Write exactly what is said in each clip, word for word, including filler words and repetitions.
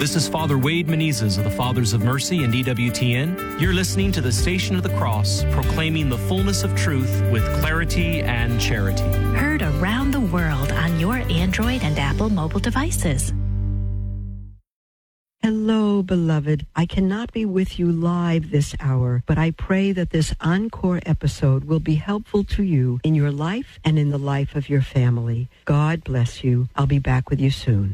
This is Father Wade Menezes of the Fathers of Mercy and E W T N. You're listening to the Station of the Cross, proclaiming the fullness of truth with clarity and charity. Heard around the world on your Android and Apple mobile devices. Hello, beloved. I cannot be with you live this hour, but I pray that this encore episode will be helpful to you in your life and in the life of your family. God bless you. I'll be back with you soon.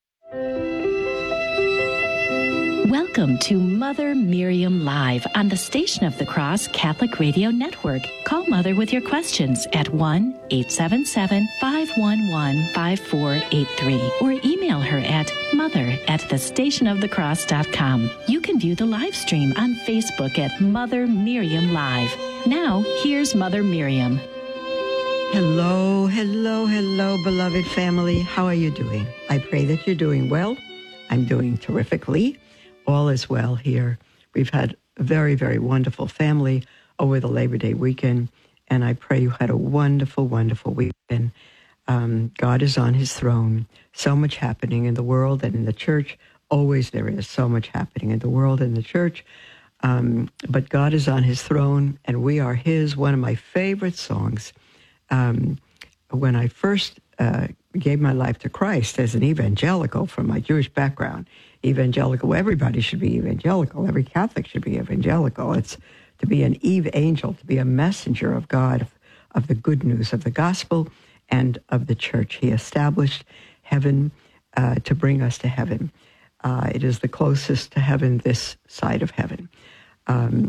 Welcome to Mother Miriam Live on the Station of the Cross Catholic Radio Network. Call Mother with your questions at one eight seven seven, five one one, five four eight three or email her at mother at the station of the cross dot com. You can view the live stream on Facebook at Mother Miriam Live. Now, here's Mother Miriam. Hello, hello, hello, beloved family. How are you doing? I pray that you're doing well. I'm doing terrifically. All is well here. We've had a very, very wonderful family over the Labor Day weekend, and I pray you had a wonderful, wonderful weekend. Um, God is on his throne. So much happening in the world and in the church. Always there is so much happening in the world and the church. Um, but God is on his throne, and we are his. One of my favorite songs. Um, when I first uh, gave my life to Christ as an evangelical from my Jewish background, evangelical, everybody should be evangelical. Every Catholic should be evangelical. It's to be an Eve angel, to be a messenger of God, of, of the good news of the gospel and of the church. He established heaven uh, to bring us to heaven. Uh, it is the closest to heaven this side of heaven. Um,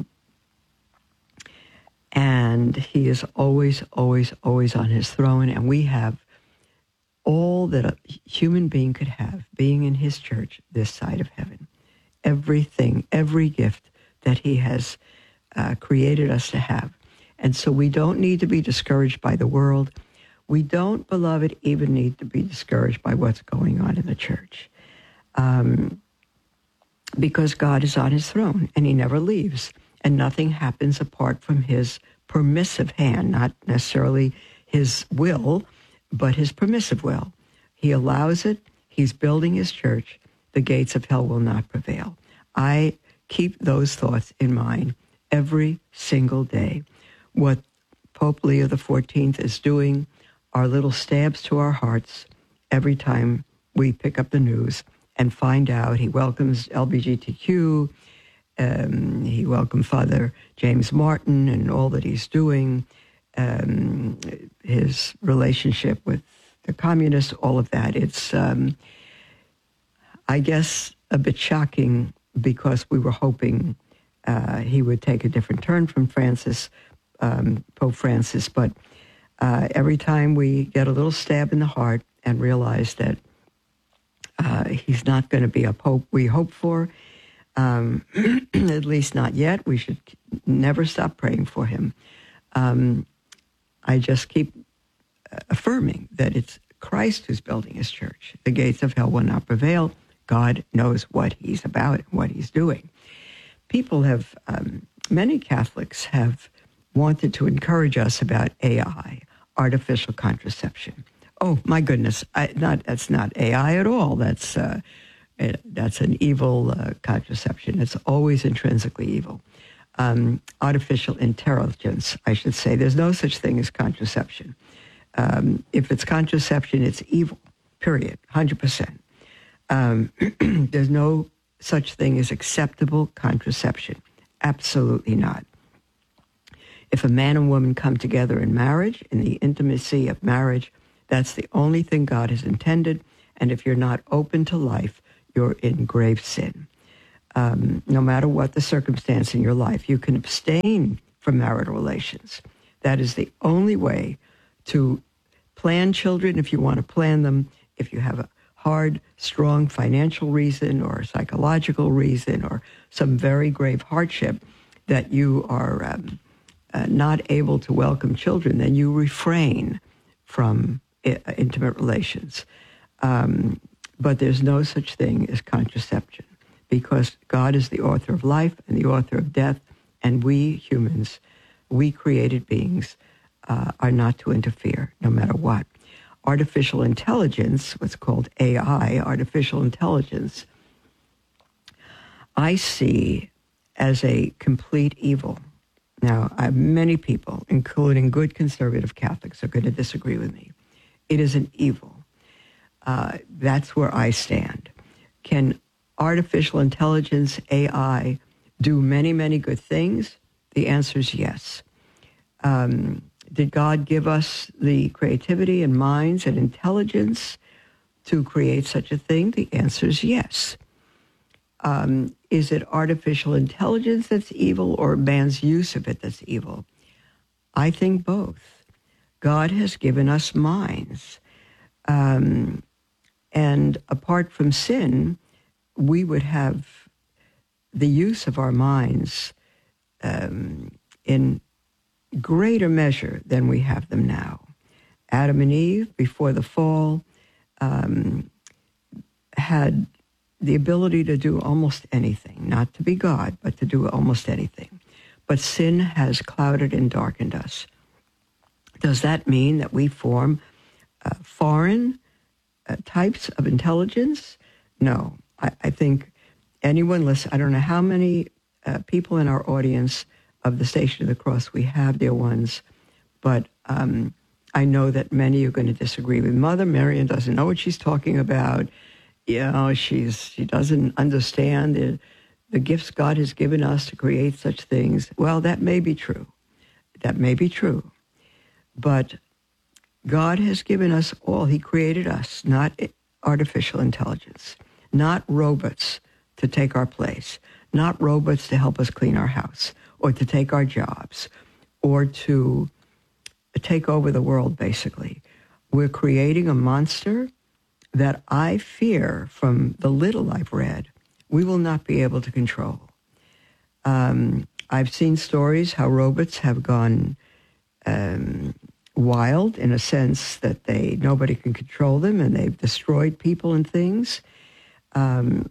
and he is always, always, always on his throne, and we have all that a human being could have being in his church this side of heaven. Everything, every gift that he has uh, created us to have. And so we don't need to be discouraged by the world. We don't, beloved, even need to be discouraged by what's going on in the church. Um, because God is on his throne and he never leaves. And nothing happens apart from his permissive hand, not necessarily his will, but his permissive will. He allows it. He's building his church. The gates of hell will not prevail. I keep those thoughts in mind every single day. What Pope Leo the fourteenth is doing are little stabs to our hearts every time we pick up the news and find out he welcomes L G B T Q. Um, he welcomed Father James Martin and all that he's doing. Um, his relationship with the communists, all of that. It's, um, I guess, a bit shocking because we were hoping uh, he would take a different turn from Francis, um, Pope Francis. But uh, every time we get a little stab in the heart and realize that uh, he's not going to be a pope we hope for, um, at least not yet, we should never stop praying for him. Um, I just keep affirming that it's Christ who's building his church. The gates of hell will not prevail. God knows what he's about and what he's doing. People have, um, many Catholics have wanted to encourage us about A I, artificial contraception. Oh, my goodness, I, not that's not A I at all. That's, uh, it, that's an evil uh, contraception. It's always intrinsically evil. Um, artificial intelligence, I should say. There's no such thing as contraception. Um, if it's contraception, it's evil, period, one hundred percent. Um, there's no such thing as acceptable contraception. Absolutely not. If a man and woman come together in marriage, in the intimacy of marriage, that's the only thing God has intended. And if you're not open to life, you're in grave sin. Um, no matter what the circumstance in your life, you can abstain from marital relations. That is the only way to plan children if you want to plan them, if you have a hard, strong financial reason or psychological reason or some very grave hardship that you are um, uh, not able to welcome children, then you refrain from I- intimate relations. Um, but there's no such thing as contraception, because God is the author of life and the author of death, and we humans, we created beings, uh, are not to interfere, no matter what. Artificial intelligence, what's called A I, artificial intelligence, I see as a complete evil. Now, I have many people, including good conservative Catholics, are going to disagree with me. It is an evil. Uh, that's where I stand. Can artificial intelligence, A I, do many, many good things? The answer is yes. Um, did God give us the creativity and minds and intelligence to create such a thing? The answer is yes. Um, is it artificial intelligence that's evil or man's use of it that's evil? I think both. God has given us minds. Um, and apart from sin, we would have the use of our minds um, in greater measure than we have them now. Adam and Eve, before the fall, um, had the ability to do almost anything, not to be God, but to do almost anything. But sin has clouded and darkened us. Does that mean that we form uh, foreign uh, types of intelligence? No. I, I think anyone listen, I don't know how many uh, people in our audience of the Station of the Cross we have, dear ones, but um, I know that many are going to disagree with Mother. Miriam doesn't know what she's talking about. You know, she's, she doesn't understand the, the gifts God has given us to create such things. Well, that may be true. That may be true. But God has given us all. He created us, not artificial intelligence, not robots to take our place, not robots to help us clean our house or to take our jobs or to take over the world, basically. We're creating a monster that I fear, from the little I've read, we will not be able to control. Um, I've seen stories how robots have gone um, wild in a sense that they nobody can control them, and they've destroyed people and things. Um,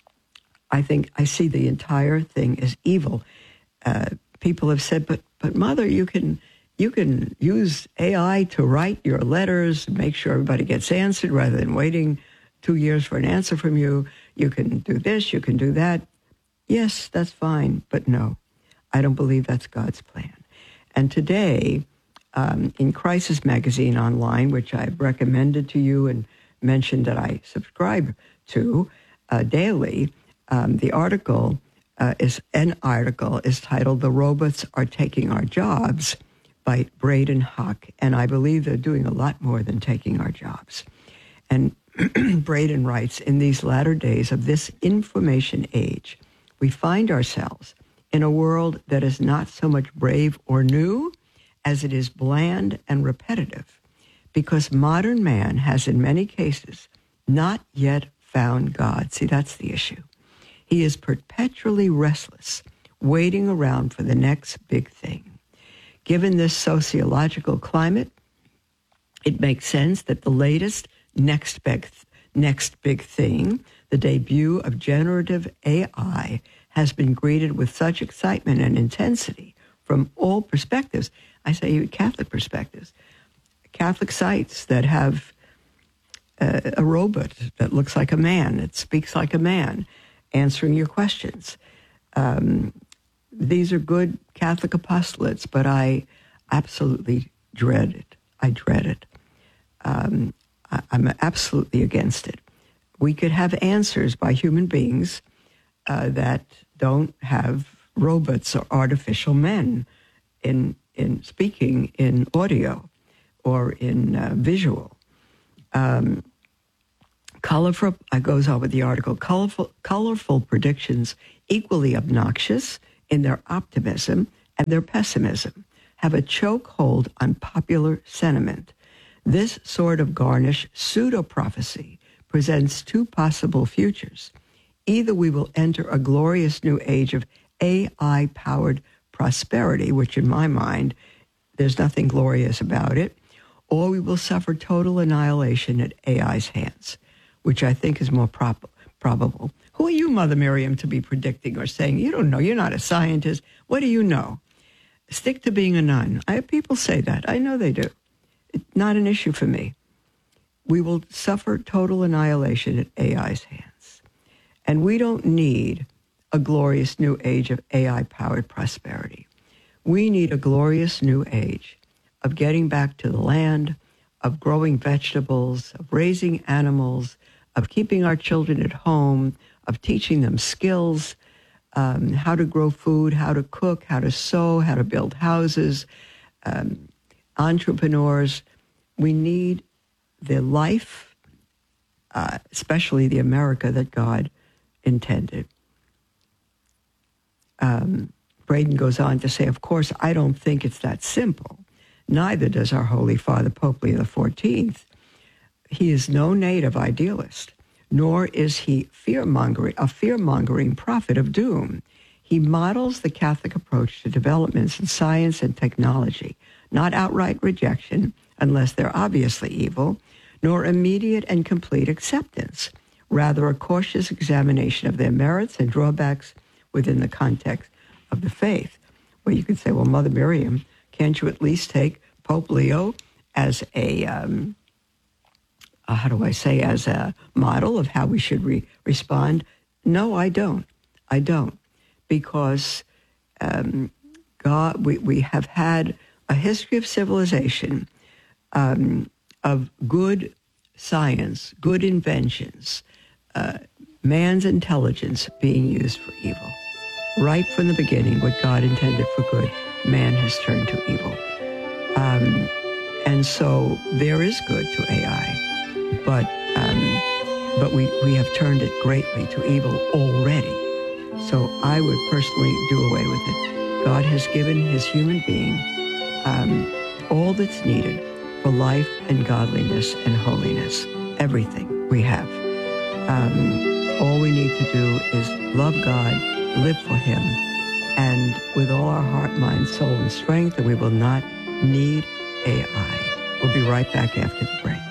I think I see the entire thing as evil. Uh, people have said, "But, but Mother, you can." You can use A I to write your letters, make sure everybody gets answered rather than waiting two years for an answer from you. You can do this, you can do that. Yes, that's fine, but no, I don't believe that's God's plan. And today, um, in Crisis Magazine online, which I've recommended to you and mentioned that I subscribe to uh, daily, um, the article uh, is an article is titled "The Robots Are Taking Our Jobs" by Braden Huck, and I believe they're doing a lot more than taking our jobs. And Braden writes, in these latter days of this information age, we find ourselves in a world that is not so much brave or new as it is bland and repetitive, because modern man has in many cases not yet found God. See, that's the issue. He is perpetually restless, waiting around for the next big thing. Given this sociological climate, it makes sense that the latest next big, next big thing, the debut of generative A I, has been greeted with such excitement and intensity from all perspectives. I say even Catholic perspectives. Catholic sites that have a, a robot that looks like a man, that speaks like a man, answering your questions. Um, These are good Catholic apostolates, but I absolutely dread it. I dread it. Um, I, I'm absolutely against it. We could have answers by human beings uh, that don't have robots or artificial men in in speaking, in audio, or in uh, visual. Um, colorful, I goes on with the article, colorful, colorful predictions equally obnoxious in their optimism and their pessimism, have a chokehold on popular sentiment. This sort of garnish pseudo-prophecy presents two possible futures. Either we will enter a glorious new age of A I-powered prosperity, which in my mind, there's nothing glorious about it, or we will suffer total annihilation at A I's hands, which I think is more prob- probable. Who are you, Mother Miriam, to be predicting or saying, you don't know, you're not a scientist. What do you know? Stick to being a nun. I have people say that. I know they do. It's not an issue for me. We will suffer total annihilation at A I's hands. And we don't need a glorious new age of A I-powered prosperity. We need a glorious new age of getting back to the land, of growing vegetables, of raising animals, of keeping our children at home, of teaching them skills, um, how to grow food, how to cook, how to sew, how to build houses, um, entrepreneurs. We need the life, uh, especially the America that God intended. Um, Braden goes on to say, of course, I don't think it's that simple. Neither does our Holy Father, Pope Leo the fourteenth. He is no native idealist, nor is he fear-mongering, a fear-mongering prophet of doom. He models the Catholic approach to developments in science and technology, not outright rejection, unless they're obviously evil, nor immediate and complete acceptance, rather a cautious examination of their merits and drawbacks within the context of the faith. Well, you could say, well, Mother Miriam, can't you at least take Pope Leo as a, um, uh, how do I say, as a model of how we should re- respond? No, I don't. I don't. Because um, God, we, we have had a history of civilization, um, of good science, good inventions, uh, man's intelligence being used for evil. Right from the beginning, what God intended for good, man has turned to evil. Um, and so there is good to A I, but um, but we, we have turned it greatly to evil already. So I would personally do away with it. God has given his human being um, all that's needed for life and godliness and holiness, everything we have. Um, all we need to do is love God, live for him, and with all our heart, mind, soul, and strength, and we will not need A I. We'll be right back after the break.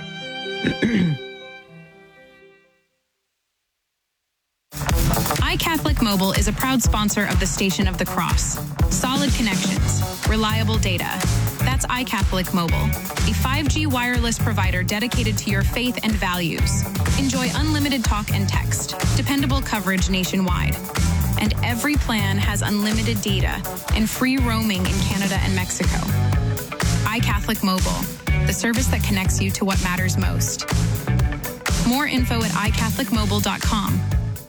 iCatholic Mobile is a proud sponsor of the Station of the Cross. Solid connections, reliable data. That's iCatholic Mobile, a five G wireless provider dedicated to your faith and values. Enjoy unlimited talk and text, dependable coverage nationwide. And every plan has unlimited data and free roaming in Canada and Mexico. iCatholic Mobile, the service that connects you to what matters most. More info at i catholic mobile dot com.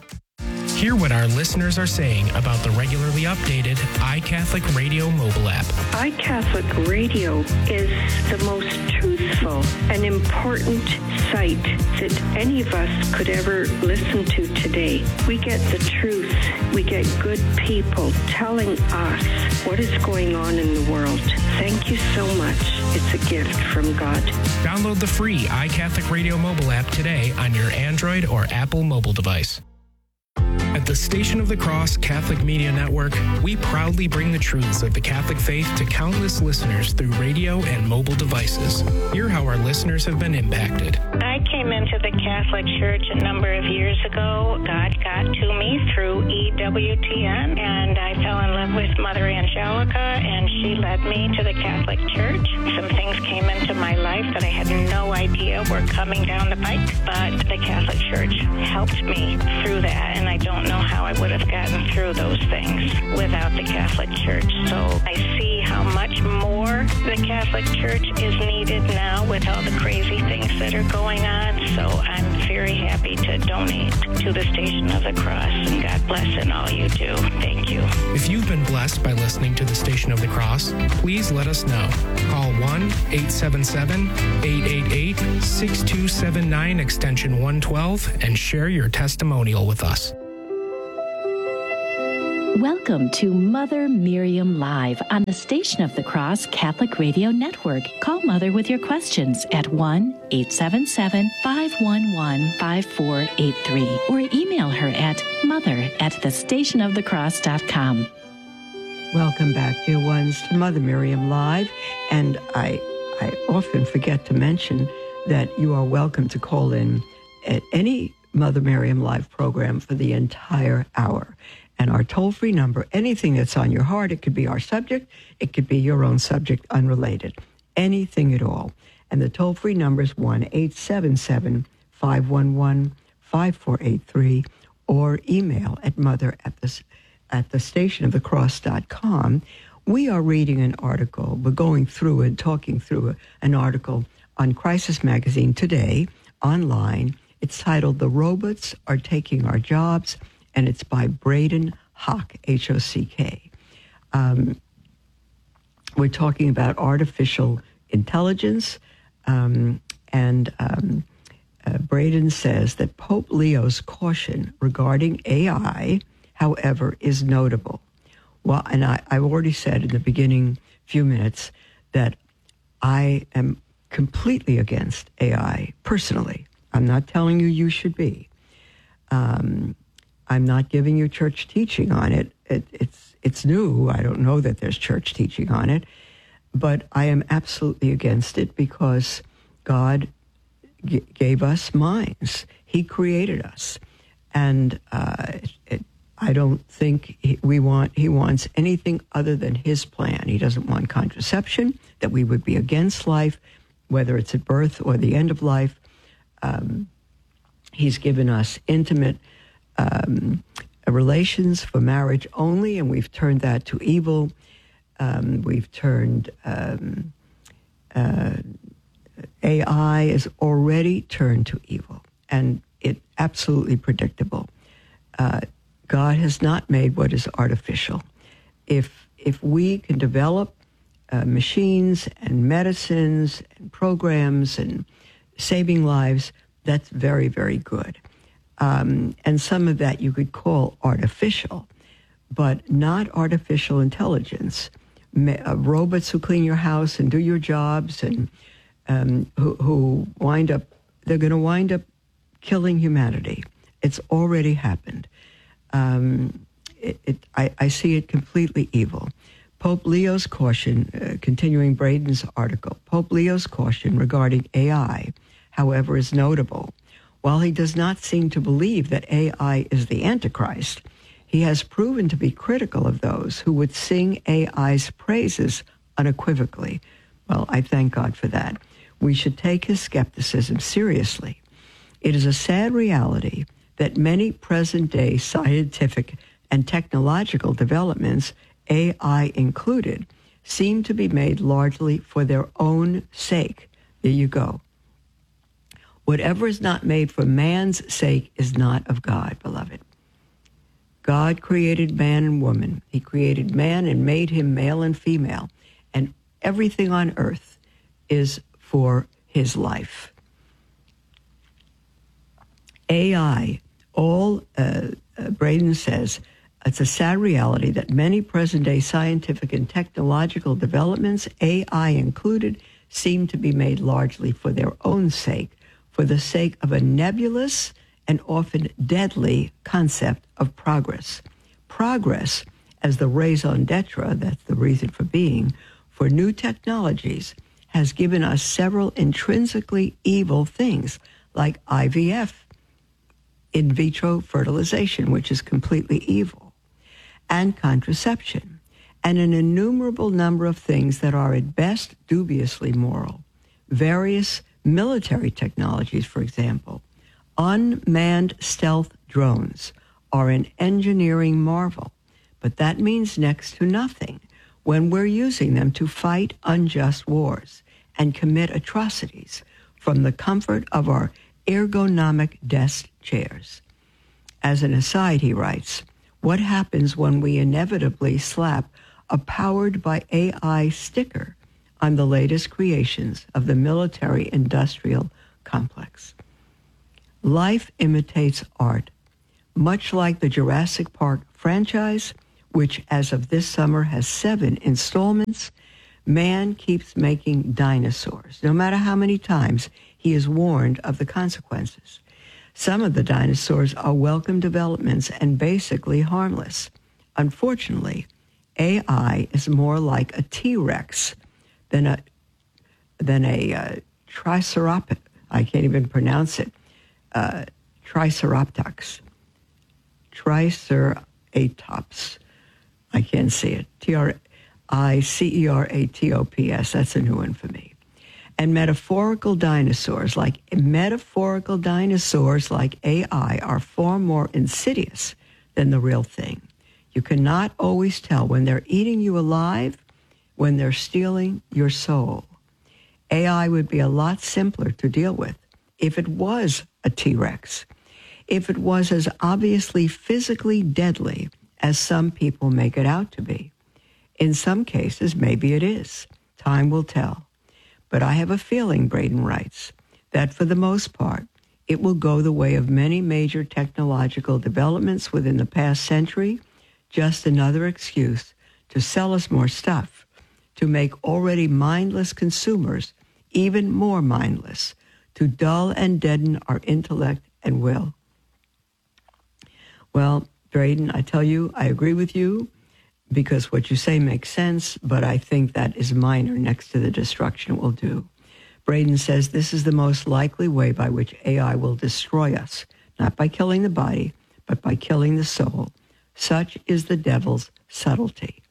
Hear what our listeners are saying about the regularly updated iCatholic Radio mobile app. iCatholic Radio is the most truthful and important site that any of us could ever listen to today. We get the truth. We get good people telling us what is going on in the world. Thank you so much. It's a gift from God. Download the free iCatholic Radio mobile app today on your Android or Apple mobile device. At the Station of the Cross Catholic Media Network, we proudly bring the truths of the Catholic faith to countless listeners through radio and mobile devices. Hear how our listeners have been impacted. I came into the Catholic Church a number of years ago. God got to me through E W T N, and I fell in love with Mother Angelica, and she led me to the Catholic Church. Some things came into my life that I had no idea were coming down the pike, but the Catholic Church helped me through that, and I don't know how I would have gotten through those things without the Catholic Church. So I see how much more the Catholic Church is needed now with all the crazy things that are going on. So I'm very happy to donate to the Station of the Cross, and God bless in all you do. Thank you. If you've been blessed by listening to the Station of the Cross, please let us know. Call one eight seven seven, eight eight eight, six two seven nine extension one twelve and share your testimonial with us. Welcome to Mother Miriam Live on the Station of the Cross Catholic Radio Network. Call Mother with your questions at one eight seven seven, five one one, five four eight three or email her at mother at the station of the cross dot com. Welcome back, dear ones, to Mother Miriam Live. And I, I often forget to mention that you are welcome to call in at any Mother Miriam Live program for the entire hour. And our toll-free number, anything that's on your heart, it could be our subject, it could be your own subject, unrelated, anything at all. And the toll-free number is one eight seven seven, five one one, five four eight three, or email at mother at the, at the station of the cross dot com. We are reading an article. We're going through and talking through a, an article on Crisis Magazine today online. It's titled "The Robots Are Taking Our Jobs," and it's by Braden Hock, H O C K. Um, we're talking about artificial intelligence, um, and um, uh, Braden says that Pope Leo's caution regarding A I, however, is notable. Well, and I, I've already said in the beginning few minutes that I am completely against A I personally. I'm not telling you you should be. Um, I'm not giving you church teaching on it. it. It's it's new. I don't know that there's church teaching on it, but I am absolutely against it because God g- gave us minds. He created us, and uh, it, I don't think he, we want. He wants anything other than His plan. He doesn't want contraception. That we would be against life, whether it's at birth or the end of life. Um, he's given us intimate um, relations for marriage only, and we've turned that to evil. Um, we've turned um, uh, A I is already turned to evil, and it absolutely predictable. Uh, God has not made what is artificial. If if we can develop uh, machines and medicines and programs and saving lives, that's very, very good. Um, and some of that you could call artificial, but not artificial intelligence. Ma- uh, robots who clean your house and do your jobs and um, who, who wind up, they're going to wind up killing humanity. It's already happened. Um, it, it, I, I see it completely evil. Pope Leo's caution, uh, continuing Braden's article, Pope Leo's caution regarding A I, however, is notable. While he does not seem to believe that A I is the Antichrist, he has proven to be critical of those who would sing A I's praises unequivocally. Well, I thank God for that. We should take his skepticism seriously. It is a sad reality that many present-day scientific and technological developments, A I included, seem to be made largely for their own sake. There you go. Whatever is not made for man's sake is not of God, beloved. God created man and woman. He created man and made him male and female. And everything on earth is for his life. A I, all, uh, uh, Braden says, it's a sad reality that many present-day scientific and technological developments, A I included, seem to be made largely for their own sake, for the sake of a nebulous and often deadly concept of progress. Progress, as the raison d'etre, that's the reason for being, for new technologies, has given us several intrinsically evil things, like I V F, in vitro fertilization, which is completely evil, and contraception, and an innumerable number of things that are at best dubiously moral. Various military technologies, for example, unmanned stealth drones are an engineering marvel, but that means next to nothing when we're using them to fight unjust wars and commit atrocities from the comfort of our ergonomic desk chairs. As an aside, he writes, what happens when we inevitably slap a powered by A I sticker on the latest creations of the military-industrial complex? Life imitates art, much like the Jurassic Park franchise, which as of this summer has seven installments. Man keeps making dinosaurs, no matter how many times he is warned of the consequences. Some of the dinosaurs are welcome developments and basically harmless. Unfortunately, A I is more like a T-Rex than a than a uh, triceratops. I can't even pronounce it. Uh, triceratops. Triceratops. I can't see it. T R I C E R A T O P S. That's a new one for me. And metaphorical dinosaurs like metaphorical dinosaurs like A I are far more insidious than the real thing. You cannot always tell when they're eating you alive, when they're stealing your soul. A I would be a lot simpler to deal with if it was a T-Rex, if it was as obviously physically deadly as some people make it out to be. In some cases, maybe it is. Time will tell. But I have a feeling, Braden writes, that for the most part, it will go the way of many major technological developments within the past century, just another excuse to sell us more stuff, to make already mindless consumers even more mindless, to dull and deaden our intellect and will. Well, Braden, I tell you, I agree with you, because what you say makes sense, but I think that is minor next to the destruction it will do. Braden says this is the most likely way by which A I will destroy us, not by killing the body, but by killing the soul. Such is the devil's subtlety.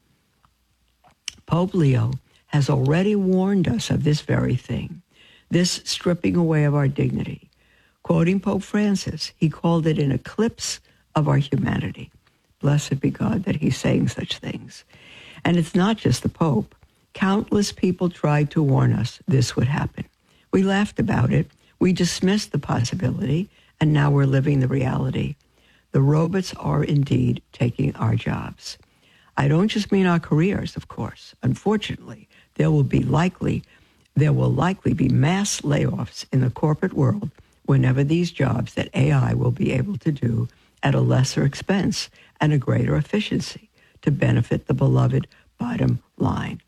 Pope Leo has already warned us of this very thing, this stripping away of our dignity. Quoting Pope Francis, he called it an eclipse of our humanity. Blessed be God that he's saying such things. And it's not just the Pope. Countless people tried to warn us this would happen. We laughed about it. We dismissed the possibility, and now we're living the reality. The robots are indeed taking our jobs. I don't just mean our careers, of course. Unfortunately, there will be likely, there will likely be mass layoffs in the corporate world whenever these jobs that A I will be able to do at a lesser expense and a greater efficiency to benefit the beloved bottom line.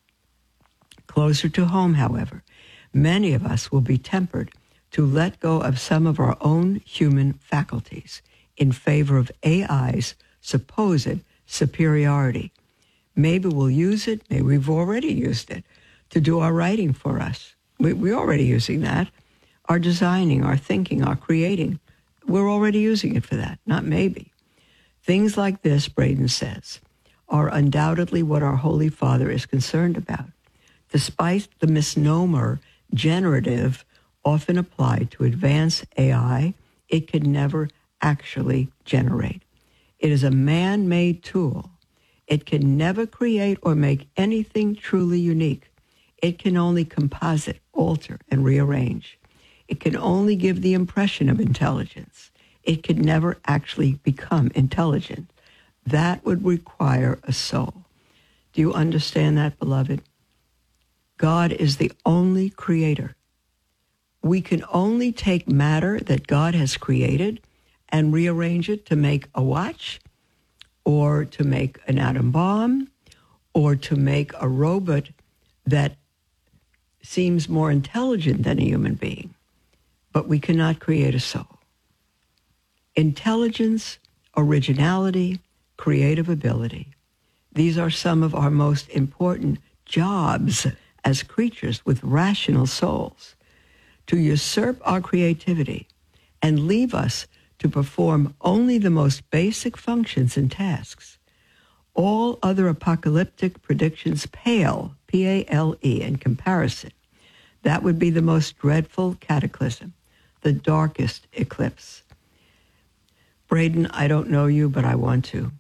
Closer to home, however, many of us will be tempered to let go of some of our own human faculties in favor of A I's supposed superiority. Maybe we'll use it, maybe we've already used it, to do our writing for us. We, we're already using that. Our designing, our thinking, our creating. We're already using it for that, not maybe. Things like this, Braden says, are undoubtedly what our Holy Father is concerned about. Despite the misnomer generative often applied to advanced A I, it can never actually generate. It is a man-made tool. It can never create or make anything truly unique. It can only composite, alter, and rearrange. It can only give the impression of intelligence. It could never actually become intelligent. That would require a soul. Do you understand that, beloved? God is the only creator. We can only take matter that God has created and rearrange it to make a watch, or to make an atom bomb, or to make a robot that seems more intelligent than a human being. But we cannot create a soul. Intelligence, originality, creative ability. These are some of our most important jobs as creatures with rational souls. To usurp our creativity and leave us to perform only the most basic functions and tasks. All other apocalyptic predictions pale, P A L E, in comparison. That would be the most dreadful cataclysm, the darkest eclipse. Braden, I don't know you, but I want to.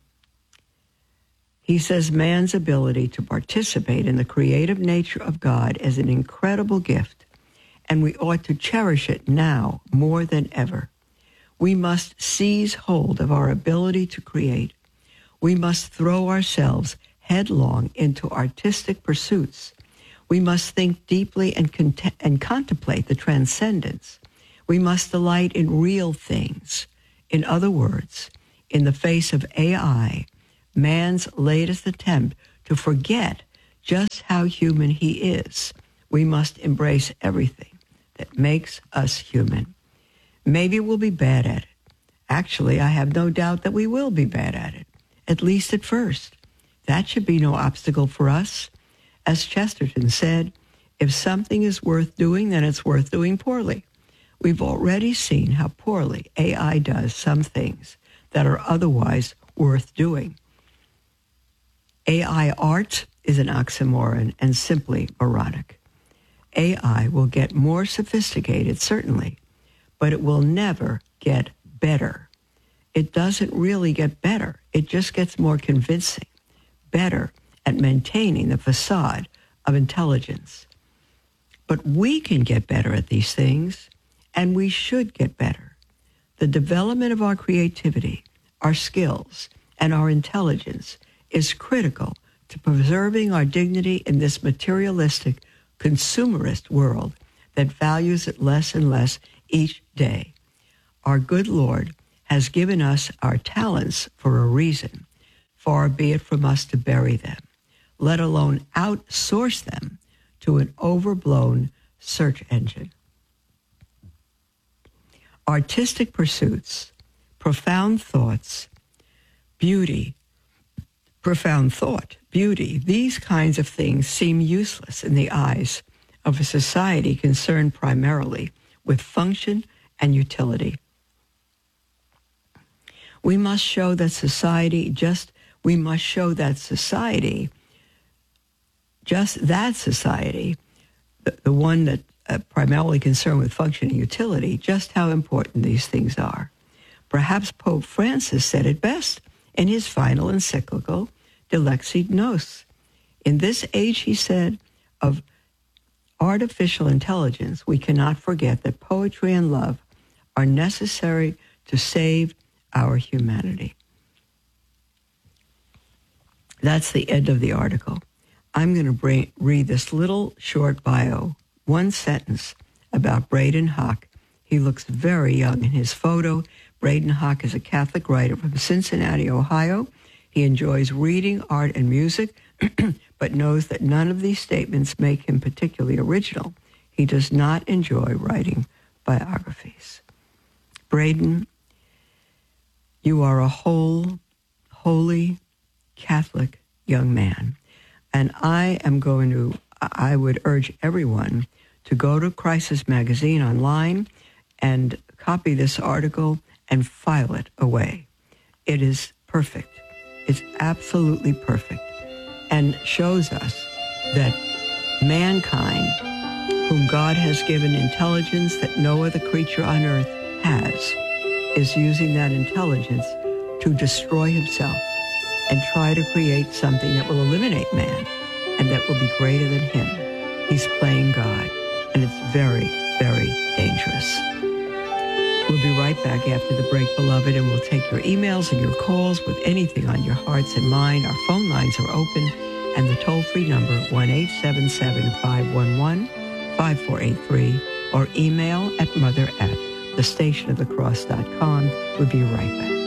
He says man's ability to participate in the creative nature of God is an incredible gift, and we ought to cherish it now more than ever. We must seize hold of our ability to create. We must throw ourselves headlong into artistic pursuits. We must think deeply and, cont- and contemplate the transcendence. We must delight in real things. In other words, in the face of A I, man's latest attempt to forget just how human he is, we must embrace everything that makes us human. Maybe we'll be bad at it. Actually, I have no doubt that we will be bad at it, at least at first. That should be no obstacle for us. As Chesterton said, if something is worth doing, then it's worth doing poorly. We've already seen how poorly A I does some things that are otherwise worth doing. A I art is an oxymoron and simply moronic. A I will get more sophisticated, certainly, but it will never get better. It doesn't really get better. It just gets more convincing, better at maintaining the facade of intelligence. But we can get better at these things, and we should get better. The development of our creativity, our skills, and our intelligence is critical to preserving our dignity in this materialistic, consumerist world that values it less and less each day. Our good Lord has given us our talents for a reason. Far be it from us to bury them, let alone outsource them to an overblown search engine. Artistic pursuits, profound thoughts, beauty, profound thought, beauty, these kinds of things seem useless in the eyes of a society concerned primarily with function and utility. We must show that society just, we must show that society, just that society, the, the one that uh, primarily concerned with function and utility, just how important these things are. Perhaps Pope Francis said it best in his final encyclical, De Lexi Nos. In this age, he said, of artificial intelligence, we cannot forget that poetry and love are necessary to save our humanity. That's the end of the article. I'm going to bring, read this little short bio, one sentence about Braden Haack. He looks very young in his photo. Braden Haack is a Catholic writer from Cincinnati, Ohio. He enjoys reading, art, and music, but knows that none of these statements make him particularly original. He does not enjoy writing biographies. Braden, you are a whole, holy, Catholic young man. And I am going to, I would urge everyone to go to Crisis Magazine online and copy this article and file it away. It is perfect. It's absolutely perfect, and shows us that mankind, whom God has given intelligence that no other creature on earth has, is using that intelligence to destroy himself and try to create something that will eliminate man and that will be greater than him. He's playing God, and it's very, very dangerous. We'll be right back after the break, beloved, and we'll take your emails and your calls with anything on your hearts and mind. Our phone lines are open, and the toll-free number, one eight seven seven, five one one, five four eight three, or email at mother at the station of the cross dot com. We'll be right back.